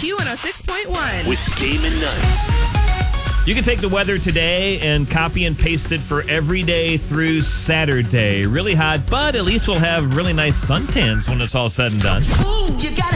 WFMU 106.1. With Damon Nuns. You can take the weather today and copy and paste it for every day through Saturday. Really hot, but at least we'll have really nice suntans when it's all said and done. Ooh, you gotta